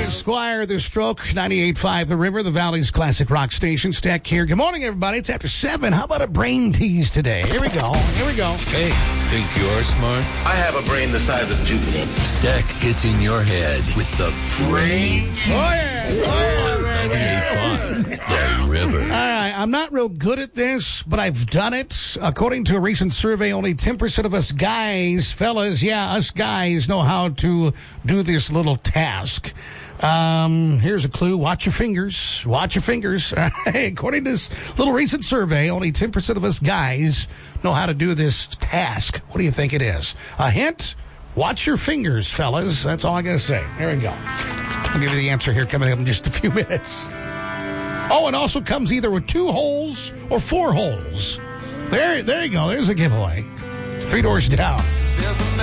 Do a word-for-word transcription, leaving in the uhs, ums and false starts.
Squire, The Stroke, ninety-eight point five The River, the Valley's classic rock station. Stack here. Good morning, everybody. It's after seven. How about a brain tease today? Here we go. Here we go. Hey, think you're smart? I have a brain the size of Jupiter. Stack gets in your head with the brain tease. Oh, yeah. Oh, yeah. ninety-eight point five The River. All right, I'm not real good at this, but I've done it. According to a recent survey, only ten percent of us guys, fellas, yeah, us guys know how to do this little task. Um, here's a clue. Watch your fingers. Watch your fingers. According to this little recent survey, only ten percent of us guys know how to do this task. What do you think it is? A hint? Watch your fingers, fellas. That's all I got to say. Here we go. I'll give you the answer here coming up in just a few minutes. Oh, it also comes either with two holes or four holes. There, there you go. There's a giveaway. Three doors down.